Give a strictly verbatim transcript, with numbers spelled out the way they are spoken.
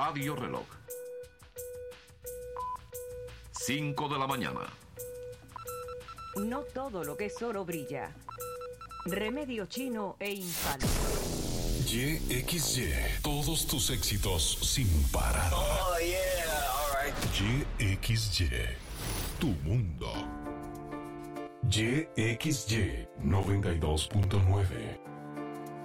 Radio Reloj. cinco de la mañana. No todo lo que es oro brilla. Remedio chino e infalso. Y X Y, todos tus éxitos sin parar. Oh, yeah, all right. Y X Y, tu mundo. Y X Y noventa y dos punto nueve.